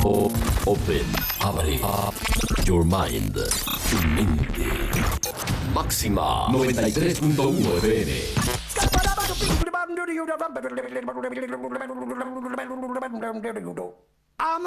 Open. Abre. Your mind. Tu mente. Máxima 93.1 FM.